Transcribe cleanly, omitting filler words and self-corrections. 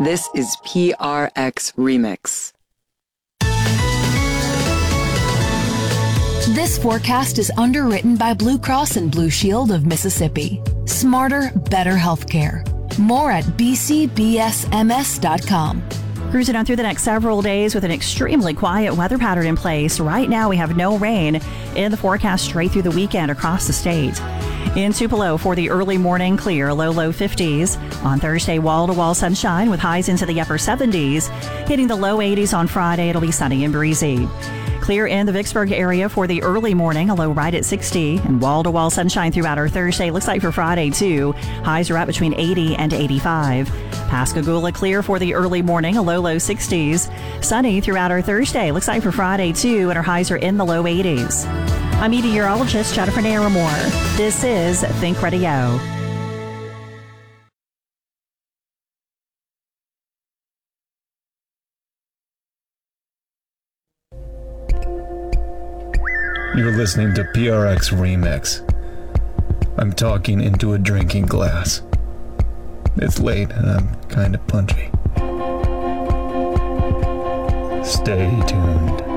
This is PRX Remix. This forecast is underwritten by Blue Cross and Blue Shield of Mississippi. Smarter, better healthcare. More at bcbsms.com. Cruising on through the next several days with an extremely quiet weather pattern in place. Right now, we have no rain in the forecast straight through the weekend across the state. In Tupelo for the early morning, clear, low 50s. On Thursday, wall-to-wall sunshine with highs into the upper 70s. Hitting the low 80s on Friday, it'll be sunny and breezy. Clear in the Vicksburg area for the early morning, a low right at 60, and wall-to-wall sunshine throughout our Thursday. Looks like for Friday, too. Highs are at between 80 and 85. Pascagoula clear for the early morning, a low 60s. Sunny throughout our Thursday. Looks like for Friday, too, and our highs are in the low 80s. I'm meteorologist Jennifer Naramore. This is Think Radio. You're listening to PRX Remix. I'm talking into a drinking glass. It's late and I'm kind of punchy. Stay tuned.